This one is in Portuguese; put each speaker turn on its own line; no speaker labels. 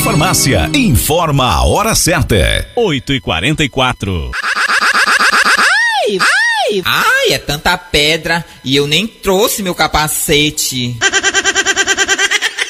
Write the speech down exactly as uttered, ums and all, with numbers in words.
Farmácia informa a hora certa.
oito e quarenta e quatro.
Ai, ai, ai, é tanta pedra e eu nem trouxe meu capacete.